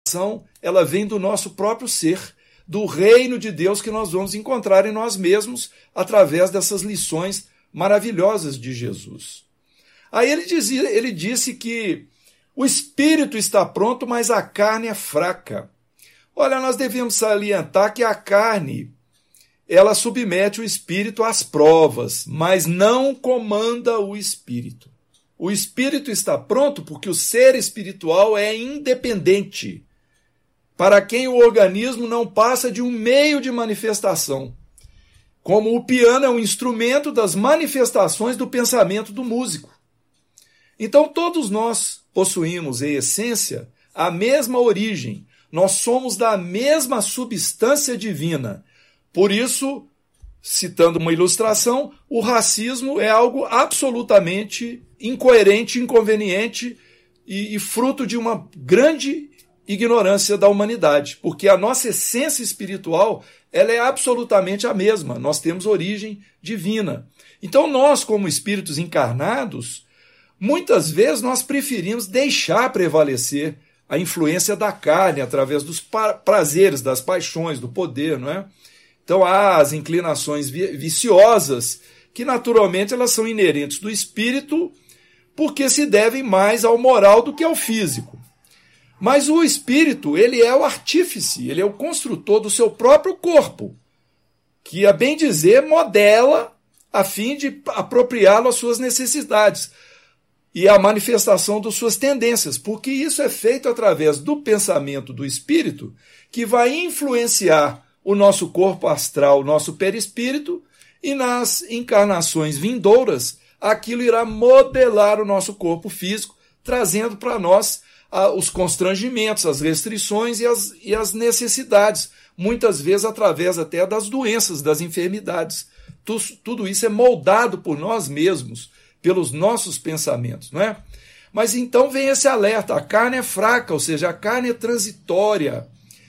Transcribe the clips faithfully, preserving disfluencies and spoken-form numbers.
ela vem do nosso próprio ser, do reino de Deus que nós vamos encontrar em nós mesmos através dessas lições maravilhosas de Jesus. Aí ele, dizia, ele disse que o espírito está pronto, mas a carne é fraca. Olha, nós devemos salientar que a carne, ela submete o espírito às provas, mas não comanda o espírito. O espírito está pronto porque o ser espiritual é independente, para quem o organismo não passa de um meio de manifestação, como o piano é um instrumento das manifestações do pensamento do músico. Então todos nós possuímos, em essência, a mesma origem, nós somos da mesma substância divina. Por isso, citando uma ilustração, o racismo é algo absolutamente incoerente, inconveniente e, e fruto de uma grande ignorância da humanidade, porque a nossa essência espiritual ela é absolutamente a mesma, nós temos origem divina. Então nós, como espíritos encarnados, muitas vezes nós preferimos deixar prevalecer a influência da carne através dos prazeres, das paixões, do poder, não é? Então há as inclinações viciosas que naturalmente elas são inerentes do espírito porque se devem mais ao moral do que ao físico. Mas o espírito, ele é o artífice, ele é o construtor do seu próprio corpo, que, a bem dizer, modela a fim de apropriá-lo às suas necessidades e à manifestação das suas tendências, porque isso é feito através do pensamento do espírito, que vai influenciar o nosso corpo astral, o nosso perispírito, e nas encarnações vindouras, aquilo irá modelar o nosso corpo físico, trazendo para nós os constrangimentos, as restrições e as, e as necessidades, muitas vezes através até das doenças, das enfermidades. Tudo, tudo isso é moldado por nós mesmos, pelos nossos pensamentos, não é? Mas então vem esse alerta, a carne é fraca, ou seja, a carne é transitória.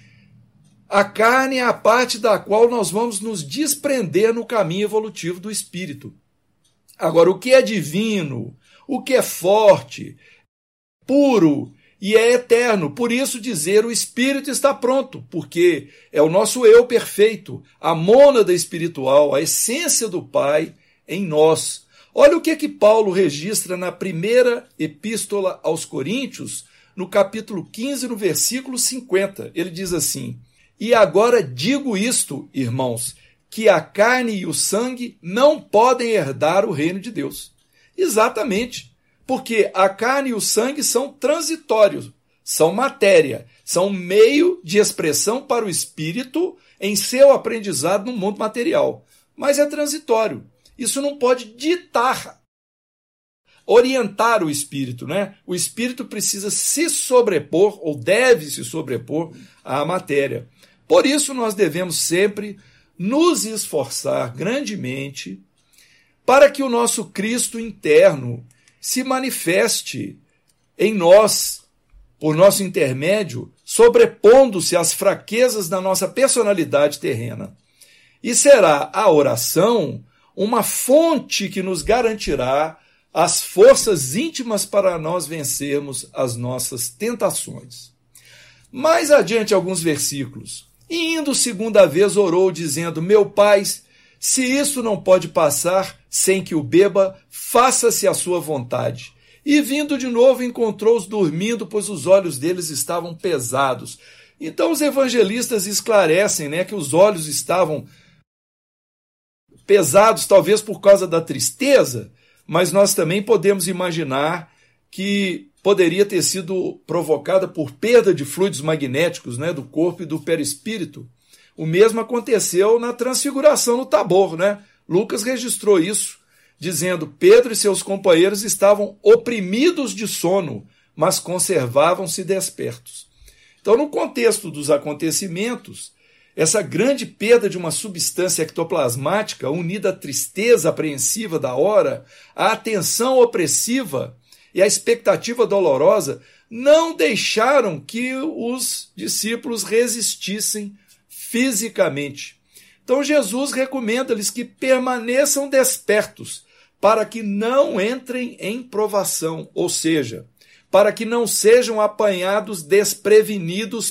A carne é a parte da qual nós vamos nos desprender no caminho evolutivo do espírito. Agora, o que é divino, o que é forte, puro e é eterno, por isso dizer o espírito está pronto, porque é o nosso eu perfeito, a mônada espiritual, a essência do Pai em nós. Olha o que que Paulo registra na primeira epístola aos Coríntios, no capítulo quinze, no versículo cinquenta. Ele diz assim: e agora digo isto, irmãos, que a carne e o sangue não podem herdar o reino de Deus. Exatamente. Porque a carne e o sangue são transitórios, são matéria, são meio de expressão para o espírito em seu aprendizado no mundo material. Mas é transitório. Isso não pode ditar, orientar o espírito, né? O espírito precisa se sobrepor, ou deve se sobrepor à matéria. Por isso nós devemos sempre nos esforçar grandemente para que o nosso Cristo interno se manifeste em nós, por nosso intermédio, sobrepondo-se às fraquezas da nossa personalidade terrena. E será a oração uma fonte que nos garantirá as forças íntimas para nós vencermos as nossas tentações. Mais adiante alguns versículos. E indo segunda vez orou, dizendo: meu Pai, se isso não pode passar sem que o beba, faça-se a sua vontade. E vindo de novo encontrou-os dormindo, pois os olhos deles estavam pesados. Então os evangelistas esclarecem, né, que os olhos estavam pesados, talvez por causa da tristeza, mas nós também podemos imaginar que poderia ter sido provocada por perda de fluidos magnéticos, né, do corpo e do perispírito. O mesmo aconteceu na transfiguração no Tabor, né? Lucas registrou isso, dizendo: Pedro e seus companheiros estavam oprimidos de sono, mas conservavam-se despertos. Então, no contexto dos acontecimentos, essa grande perda de uma substância ectoplasmática, unida à tristeza apreensiva da hora, à atenção opressiva e à expectativa dolorosa, não deixaram que os discípulos resistissem fisicamente. Então Jesus recomenda-lhes que permaneçam despertos para que não entrem em provação, ou seja, para que não sejam apanhados desprevenidos